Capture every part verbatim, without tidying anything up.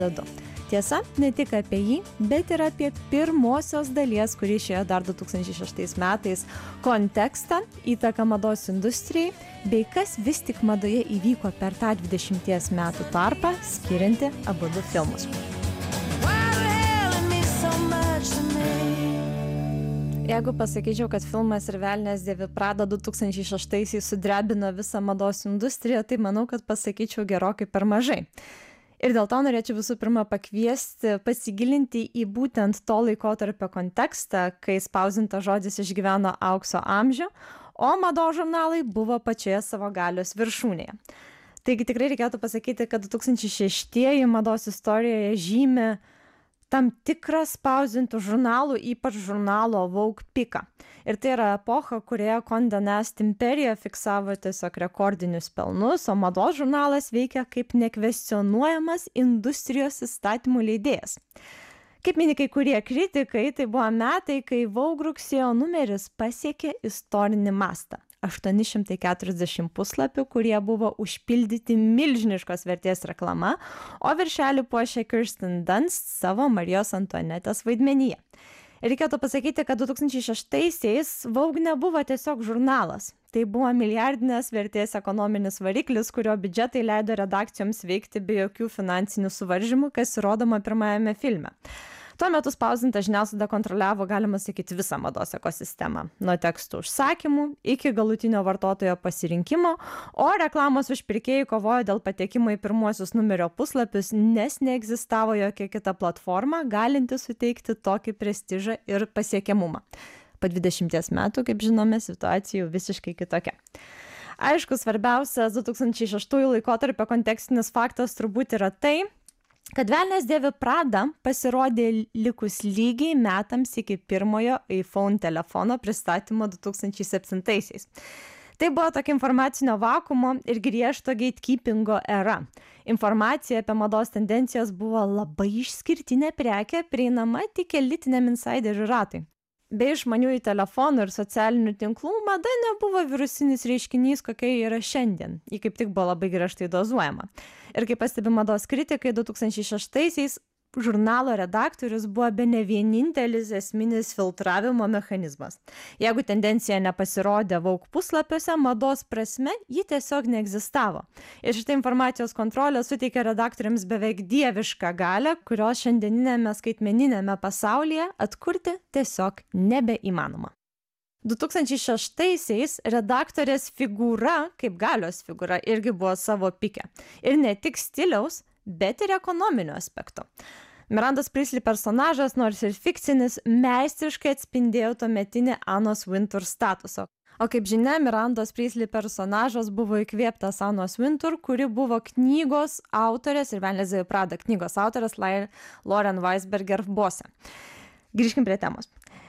du. Tiesa, ne tik apie jį, bet ir apie pirmosios dalies, kuri išėjo dar du tūkstančiai šeštais metais, kontekstą, įtaką mados industrijai, bei kas vis tik madoje įvyko per tą dvidešimties metų tarpą, skirianti abu du filmus. Jeigu pasakyčiau, kad filmas Ir velnias dėvi Pradą du tūkstančiai šeštaisiais sudrebino visą mados industriją, tai manau, kad pasakyčiau gerokai per mažai. Ir dėl to norėčiau visų pirma pakviesti pasigilinti į būtent to laikotarpio kontekstą, kai spausdintas žodis išgyveno aukso amžių, o mados žurnalai buvo pačioje savo galios viršūnėje. Taigi tikrai reikėtų pasakyti, kad du tūkstančiai šeštieji mados istorijoje žymi tam tikrą spausdintų žurnalų, ypač žurnalo Vogue piką. Ir tai yra epocha, kurioje Condé Nast imperija fiksavo tiesiog rekordinius pelnus, o mados žurnalas veikia kaip nekvestionuojamas industrijos įstatymų leidėjas. Kaip mini kai kurie kritikai, tai buvo metai, kai Vogue rugsėjo numeris pasiekė istorinį mastą. aštuoni šimtai keturiasdešimt puslapių, kurie buvo užpildyti milžiniškos vertės reklama, o viršelį puošė Kirsten Dunst savo Marijos Antuanetės vaidmenyje. Reikėtų pasakyti, kad du tūkstančiai šeštaisiais Vogue nebuvo tiesiog žurnalas. Tai buvo milijardinės vertės ekonominis variklis, kurio biudžetai leido redakcijoms veikti be jokių finansinių suvaržymų, kas įrodoma pirmajame filme. Tuo metu spausdinta žiniasklaida kontroliavo, galima sakyti, visą mados ekosistemą. Nuo tekstų užsakymų iki galutinio vartotojo pasirinkimo, o reklamos užpirkėjai kovojo dėl patekimo į pirmuosius numerio puslapius, nes neegzistavo jokia kita platforma, galinti suteikti tokį prestižą ir pasiekiamumą. Po dvidešimties metų, kaip žinome, situacija jau visiškai kitokia. Aišku, svarbiausias du tūkstančiai šeštųjų laikotarpio kontekstinis faktas turbūt yra tai, kad Velnias dėvi Pradą pasirodė likus lygiai metams iki pirmojo iPhone telefono pristatymo du tūkstančiai septintaisiais. Tai buvo tokia informacinio vakuumo ir griežto gatekeepingo era. Informacija apie mados tendencijas buvo labai išskirtinė prekė, prieinama tik elitiniam insiderių ratui. Be išmaniųjų telefonų ir socialinių tinklų mada nebuvo virusinis reiškinys, kokia yra šiandien. Ji kaip tik buvo labai griežtai dozuojama. Ir kaip pastebi mados kritikai, du tūkstančiai šeštaisiais žurnalo redaktorius buvo bene vienintelis esminis filtravimo mechanizmas. Jeigu tendencija nepasirodė Vogue puslapiuose, mados prasme ji tiesiog neegzistavo. Ir šitą informacijos kontrolę suteikė redaktoriams beveik dievišką galią, kurios šiandieninėme skaitmeninėme pasaulyje atkurti tiesiog nebeįmanoma. du tūkstančiai šeštaisiais redaktorės figūra, kaip galios figūra, irgi buvo savo pike. Ir ne tik stiliaus, bet ir ekonominio aspekto. Mirandos Priestley personažas, nors ir fikcinis, meistriškai atspindėjo tuometinį Annos Wintour statusą. O kaip žinia, Mirandos Priestley personažas buvo įkvėptas Annos Wintour, kuri buvo knygos autorės ir Velnias dėvi Pradą knygos autorės Lauren Weisberger bosė. Grįžkim prie temos.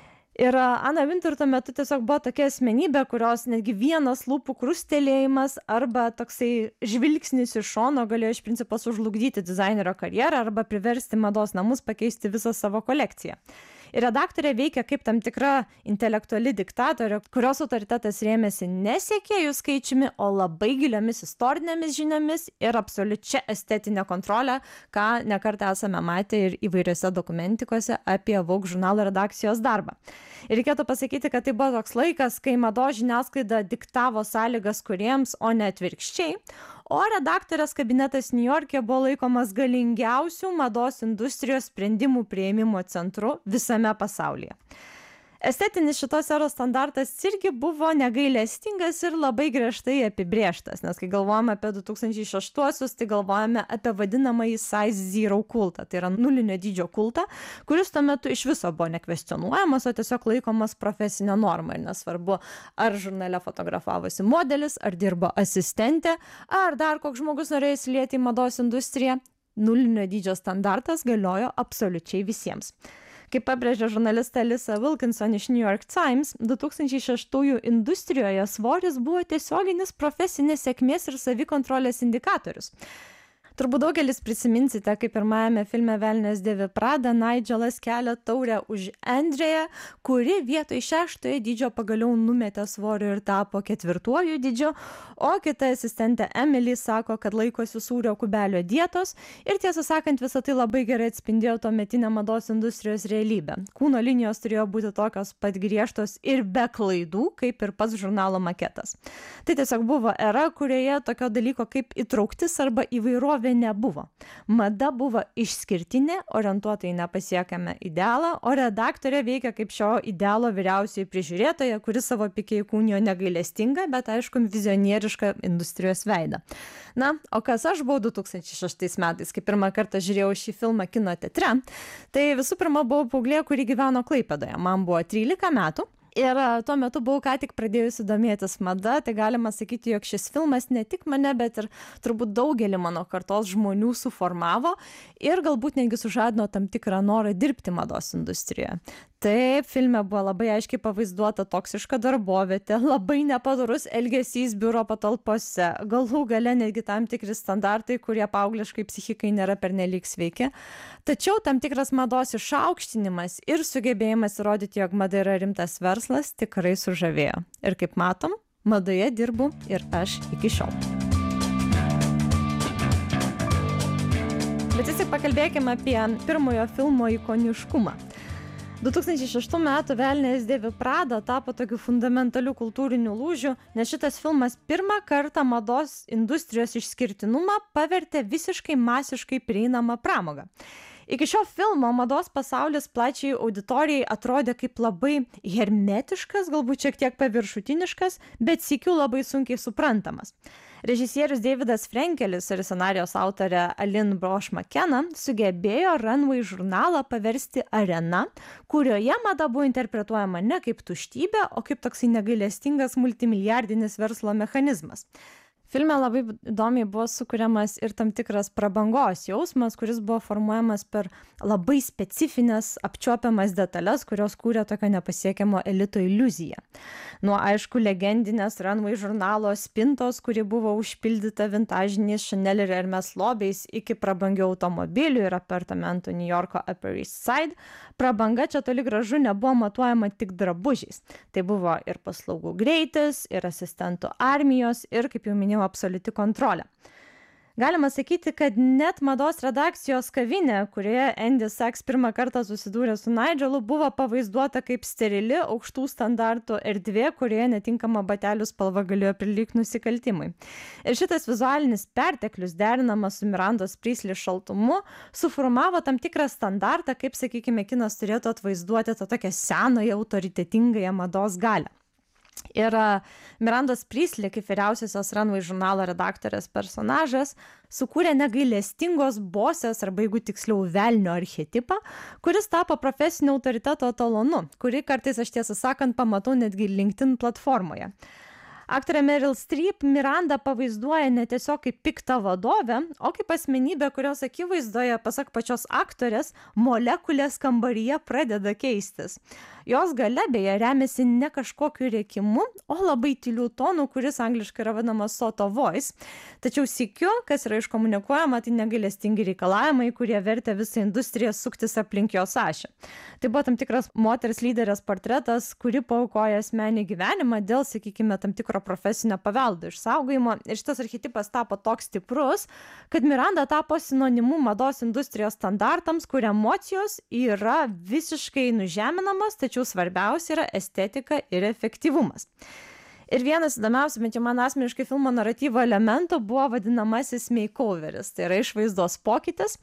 Ir Anna Wintour tuo metu tiesiog buvo tokia asmenybė, kurios netgi vienas lūpų krustelėjimas arba toksai žvilgsnis iš šono galėjo iš principo sužlugdyti dizainerio karjerą arba priversti mados namus pakeisti visą savo kolekciją. Ir redaktorė veikia kaip tam tikra intelektuali diktatorė, kurios autoritetas rėmėsi ne sekėjų skaičiumi, o labai giliomis istorinėmis žiniomis ir absoliučia estetinė kontrolė, ką nekartą esame matę ir įvairiose dokumentikose apie Vogue žurnalo redakcijos darbą. Ir reikėtų pasakyti, kad tai buvo toks laikas, kai mados žiniasklaida diktavo sąlygas kūrėjams, o ne atvirkščiai, o redaktorės kabinetas Niujorke buvo laikomas galingiausių mados industrijos sprendimų priėmimo centru visame pasaulyje. Estetinis šitos eros standartas irgi buvo negailestingas ir labai griežtai apibrėžtas, nes kai galvojame apie du tūkstančiai šeštuosius, tai galvojame apie vadinamąjį size zero kultą, tai yra nulinio dydžio kultą, kuris tuo metu iš viso buvo nekvestionuojamas, o tiesiog laikomas profesinė norma. Ir nesvarbu, ar žurnale fotografavosi modelis, ar dirbo asistentė, ar dar koks žmogus norėjo įsilieti į mados industriją, nulinio dydžio standartas galiojo absoliučiai visiems. Kaip pabrėžė žurnalistė Lisa Wilkinson iš New York Times, du tūkstančiai šeštųjų industrijoje svoris buvo tiesioginis profesinės sėkmės ir savikontrolės indikatorius. Turbūt daugelis prisiminsite, kaip pirmajame filme Velnias dėvi Pradą Nigelas kelia taurę už Andrėją, kuri vietoj šeštojo dydžio pagaliau numetė svorio ir tapo ketvirtuoju dydžiu, o kita asistentė Emily sako, kad laikosi sūrio kubelio dietos ir tiesą sakant, visą tai labai gerai atspindėjo tuometinę mados industrijos realybę. Kūno linijos turėjo būti tokios pat griežtos ir be klaidų, kaip ir pats žurnalo maketas. Tai tiesiog buvo era, kurioje tokio dalyko kaip įtrauktis arba įvairovė nebuvo. Mada buvo išskirtinė, orientuota į nepasiekiamą idealą, o redaktorė veikia kaip šio idealo vyriausioji prižiūrėtoja, kuri savo pike įkūnijo negailestingą, bet aišku, vizionierišką industrijos veidą. Na, o kas aš buvau du tūkstančiai šeštais metais, kai pirmą kartą žiūrėjau šį filmą kino teatre, tai visų pirma buvau paauglė, kuri gyveno Klaipėdoje. Man buvo trylika metų. Ir tuo metu buvau ką tik pradėjusi domėtis mada, tai galima sakyti, jog šis filmas ne tik mane, bet ir turbūt daugelį mano kartos žmonių suformavo ir galbūt netgi sužadino tam tikrą norą dirbti mados industrijoje. Taip, filme buvo labai aiškiai pavaizduota toksiška darbovietė, labai nepadorus elgesys biuro patalpose, galų gale netgi tam tikri standartai, kurie paaugliškai psichikai nėra pernelyg sveiki. Tačiau tam tikras mados išaukštinimas ir sugebėjimas įrodyti, jog mada yra rimtas verslas, tikrai sužavėjo. Ir kaip matom, madoje dirbu ir aš iki šiol. Bet vis tik pakalbėkime apie pirmojo filmo ikoniškumą. du tūkstančiai šeštų metų Velnias dėvi Pradą tapo tokiu fundamentaliu kultūriniu lūžiu, nes šitas filmas pirmą kartą mados industrijos išskirtinumą pavertė visiškai masiškai prieinamą pramogą. Iki šio filmo mados pasaulis plačiai auditorijai atrodė kaip labai hermetiškas, galbūt šiek tiek paviršutiniškas, bet sykiu labai sunkiai suprantamas. Režisierius Davidas Frenkelis ir scenarijos autorė Aline Brosh McKenna sugebėjo Runway žurnalą paversti arena, kurioje mada buvo interpretuojama ne kaip tuštybė, o kaip toksai negailestingas multimilijardinis verslo mechanizmas. Filme labai įdomiai buvo sukuriamas ir tam tikras prabangos jausmas, kuris buvo formuojamas per labai specifines apčiuopiamas detalės, kurios kūrė tokio nepasiekiamo elito iliuziją. Nuo aišku legendinės Runway žurnalo spintos, kuri buvo užpildyta vintažiniais Chanel ir Hermes lobiais, iki prabangių automobilių ir apartamentų New Yorko Upper East Side, prabanga čia toli gražu nebuvo matuojama tik drabužiais. Tai buvo ir paslaugų greitis, ir asistentų armijos, ir, kaip jau minėjau, absoliuti kontrolė. Galima sakyti, kad net mados redakcijos kavinė, kurioje Andy Sachs pirmą kartą susidūrė su Nigelu, buvo pavaizduota kaip sterili aukštų standartų erdvė, kurioje netinkama batelių spalva galėjo prilygti nusikaltimui. Ir šitas vizualinis perteklius, derinamas su Mirandos Priestley šaltumu, suformavo tam tikrą standartą, kaip, sakykime, kinas turėtų atvaizduoti tą tokią senąją autoritetingąją mados galią. Ir Mirandos Priestley, kaip vyriausiosios Runway žurnalo redaktorės personažas, sukūrė negailestingos bosės, arba jeigu tiksliau velnio archetipą, kuris tapo profesinio autoriteto etalonu, kurį kartais aš tiesą sakant pamatau netgi LinkedIn platformoje. Aktorė Meryl Streep Mirandą pavaizduoja ne tiesiog kaip piktą vadovę, o kaip asmenybę, kurios akivaizdoje, pasak pačios aktorės, molekulės kambaryje pradeda keistis. Jos galia beje remiasi ne kažkokiu rėkimu, o labai tylių tonų, kuris angliškai yra vadinamas soto voice. Tačiau sykiu, kas yra iškomunikuojama, tai negailestingi reikalavimai, kurie vertė visą industriją suktis aplink jos ašį. Tai buvo tam tikras moters lyderės portretas, kuri paaukoja asmenį gyvenimą dėl, sakykime, tam tikro profesinio paveldo išsaugojimo. Ir šitas archetipas tapo toks stiprus, kad Miranda tapo sinonimu mados industrijos standartams, kur emocijos yra visiškai nužeminamos, tačiau svarbiausia yra estetika ir efektyvumas. Ir vienas įdomiausių, bent jau man asmeniškai filmo naratyvo elementų buvo vadinamasis makeoveris, tai yra išvaizdos pokytis,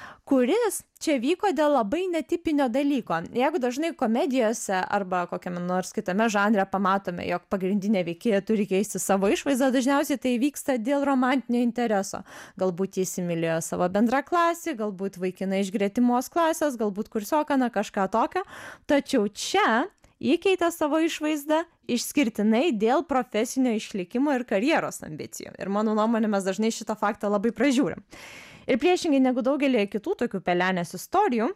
kuris čia vyko dėl labai netipinio dalyko. Jeigu dažnai komedijose arba kokiame nors kitame žanre pamatome, jog pagrindinė veikėja turi keisti savo išvaizdą, dažniausiai tai vyksta dėl romantinio intereso. Galbūt jis įsimylėjo savo bendraklasį, galbūt vaikiną iš gretimos klasės, galbūt kursioką, na kažką tokio. Tačiau čia ji keitė savo išvaizdą išskirtinai dėl profesinio išlikimo ir karjeros ambicijų. Ir mano nuomonė, mes dažnai šitą faktą labai pražiūrim. Ir priešingai negu daugelį kitų tokių pelenės istorijų,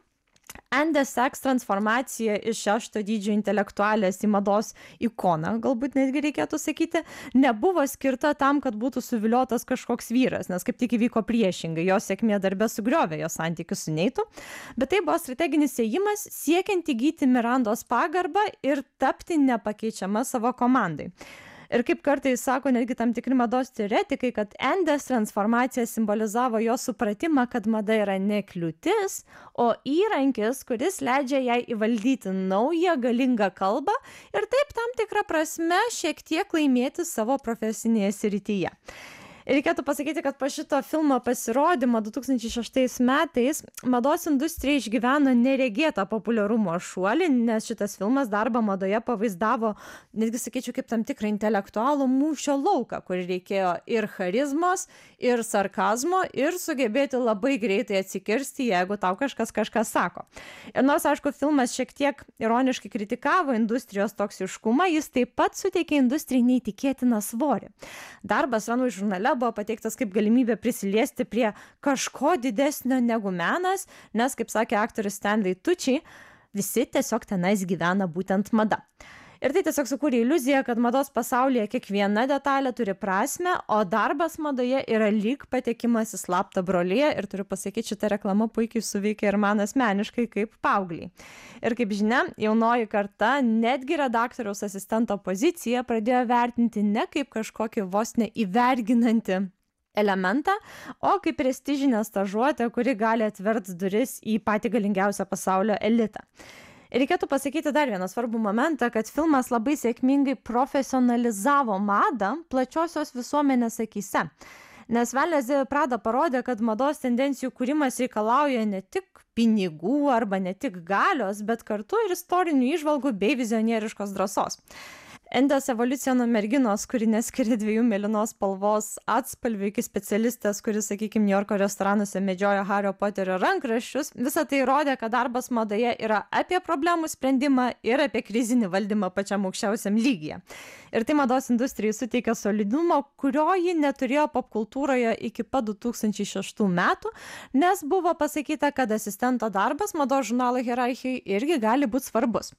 Anne Saks transformacija iš šešto dydžio intelektualės į mados ikoną, galbūt netgi reikėtų sakyti, nebuvo skirta tam, kad būtų suviliotas kažkoks vyras, nes kaip tik įvyko priešingai, jos sėkmė darbe sugriovė jos santykius su Neitu, bet tai buvo strateginis ėjimas siekiant įgyti Mirandos pagarbą ir tapti nepakeičiama savo komandai. Ir kaip kartais sako netgi tam tikri mados teoretikai, kad Anne's transformacija simbolizavo jo supratimą, kad mada yra ne kliūtis, o įrankis, kuris leidžia jai įvaldyti naują galingą kalbą ir taip tam tikrą prasme šiek tiek laimėti savo profesinėje srityje. Reikėtų pasakyti, kad po šito filmo pasirodymo du tūkstančiai šeštais metais mados industrija išgyveno neregėtą populiarumo šuolį, nes šitas filmas darbą madoje pavaizdavo, netgi sakyčiau, kaip tam tikrą intelektualų mūšio lauką, kur reikėjo ir charizmos, ir sarkazmo, ir sugebėti labai greitai atsikirsti, jeigu tau kažkas kažką sako. Ir nors, aišku, filmas šiek tiek ironiškai kritikavo industrijos toksiškumą, jis taip pat suteikė industrijai neįtikėtiną svorį. Darbas Runway žurnale buvo pateiktas kaip galimybė prisiliesti prie kažko didesnio negu menas, nes, kaip sakė aktorius Stanley Tucci, visi tiesiog tenais gyvena būtent mada. Ir tai tiesiog sukūrė iliuziją, kad mados pasaulyje kiekviena detalė turi prasmę, o darbas madoje yra lyg patekimas į slaptą broliją, ir turiu pasakyti, šita reklama puikiai suveikė ir man asmeniškai kaip paaugliai. Ir kaip žinia, jaunoji karta netgi redaktoriaus asistento poziciją pradėjo vertinti ne kaip kažkokį vos neįverginantį elementą, o kaip prestižinę stažuotę, kuri gali atverti duris į patį galingiausią pasaulio elitą. Ir reikėtų pasakyti dar vieną svarbų momentą, kad filmas labai sėkmingai profesionalizavo madą plačiosios visuomenės akyse. Nes Velnias dėvi Pradą parodė, kad mados tendencijų kūrimas reikalauja ne tik pinigų arba ne tik galios, bet kartu ir istorinių įžvalgų bei vizionieriškos drąsos. Endės evoliucija nuo merginos, kuri neskiria dviejų mėlynos spalvos atspalvių, iki specialistės, kuris, sakykime, Niujorko restoranuose medžiojo Hario Poterio rankraščius, visa tai rodė, kad darbas madoje yra apie problemų sprendimą ir apie krizinį valdymą pačiam aukščiausiam lygyje. Ir tai mados industrijai suteikia solidumo, kurio ji neturėjo popkultūroje iki pat du tūkstančiai šeštų metų, nes buvo pasakyta, kad asistento darbas mados žurnalo hierarchijai irgi gali būti svarbus.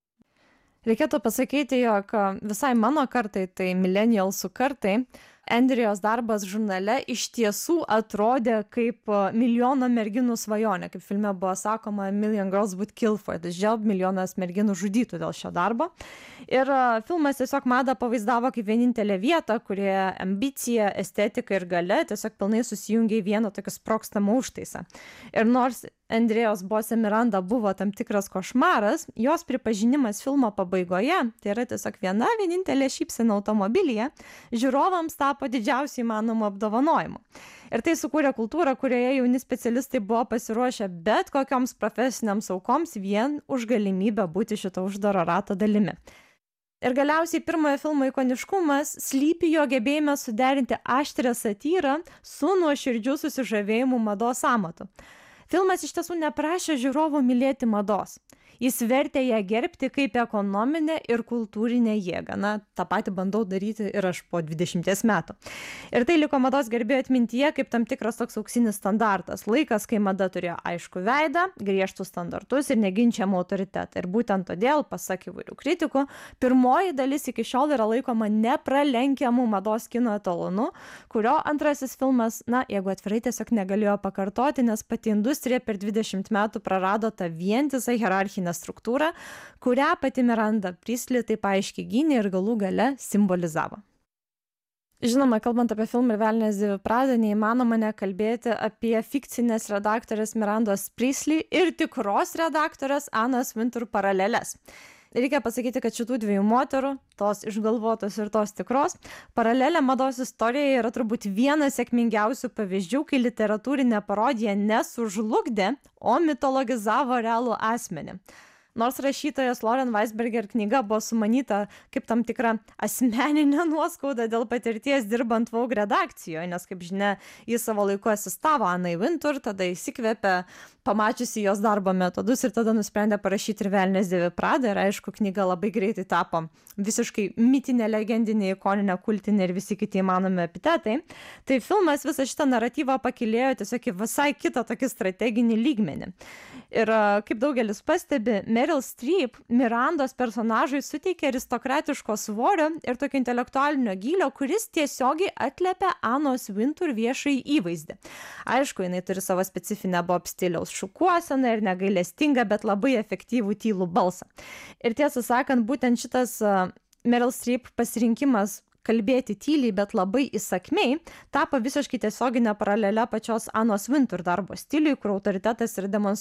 Reikėtų pasakyti, jog visai mano kartai, tai millennialsų kartai, Andrijos darbas žurnale iš tiesų atrodė kaip milijono merginų svajonė, kaip filme buvo sakoma, million girls would kill for this job, milijonas merginų žudytų dėl šio darbo. Ir filmas tiesiog madą pavaizdavo kaip vienintelę vietą, kurioje ambicija, estetika ir galia tiesiog pilnai susijungia į vieną tokį sprogstamą užtaisą. Ir nors Andrijos bosė Miranda buvo tam tikras košmaras, jos pripažinimas filmo pabaigoje, tai yra tiesiog viena vienintelė šypsena automobilyje, žiūrovams tapo didžiausiai įmanomu apdovanojimu. Ir tai sukūrė kultūrą, kurioje jauni specialistai buvo pasiruošę bet kokioms profesiniams aukoms vien už galimybę būti šito uždaro rato dalimi. Ir galiausiai pirmojo filmo ikoniškumas slypi jo gebėjime suderinti aštrią satyrą su nuoširdžiu susižavėjimu mados amatu. Filmas iš tiesų neprašė žiūrovų mylėti mados. Jis vertė ją gerbti kaip ekonominę ir kultūrinę jėgą. Na, tą patį bandau daryti ir aš po dvidešimties metų. Ir tai liko mados gerbėjų atmintyje kaip tam tikras toks auksinis standartas. Laikas, kai mada turėjo aiškų veidą, griežtus standartus ir neginčiamą autoritetą. Ir būtent todėl, pasak įvairių kritikų, pirmoji dalis iki šiol yra laikoma nepralenkiamų mados kino etalonu, kurio antrasis filmas, na, jeigu atvirai, tiesiog negalėjo pakartoti, nes pati industrija per dvidešimt metų prarado tą vientisą hierarchinę struktūrą, kurią pati Miranda Priestley taip aiškiai gynė ir galų gale simbolizavo. Žinoma, kalbant apie filmą ir Velnias dėvi Pradą, neįmanoma nekalbėti apie fikcinės redaktorės Mirandos Priestley ir tikros redaktorės Annos Wintour paraleles. Reikia pasakyti, kad šitų dviejų moterų, tos išgalvotos ir tos tikros, paralelė mados istorijoje yra turbūt vienas sėkmingiausių pavyzdžių, kai literatūrinė parodija nesužlugdė, o mitologizavo realų asmenį. Nors rašytojos Lauren Weisberger knyga buvo sumanyta kaip tam tikra asmeninė nuoskauda dėl patirties dirbant Vogue redakcijoje, nes, kaip žinia, jis savo laiku asistavo Annai Wintour, tada įsikvėpė, pamačiusi jos darbo metodus ir tada nusprendė parašyti ir Velnias dėvi Pradą. Ir aišku, knyga labai greitai tapo visiškai mitinė, legendinė, ikoninė, kultinė ir visi kiti įmanomi epitetai. Tai filmas visą šitą naratyvą pakilėjo tiesiog į visai kitą tokį strateginį lygmenį. Ir kaip daugelis pastebi, Meryl Streep Mirandos personažui suteikė aristokratiško svorio ir tokio intelektualinio gylio, kuris tiesiogiai atliepia Anos Wintour viešai įvaizdį. Aišku, jinai turi savo specifinę Bob stiliaus šukuoseną ir negailestingą, bet labai efektyvų tylų balsą. Ir tiesą sakant, būtent šitas uh, Meryl Streep pasirinkimas kalbėti tyliai, bet labai įsakmiai, tapo visiškai tiesioginė paralelė pačios Anos Wintour darbo stiliui, kur autoritetas yra demonstruojamas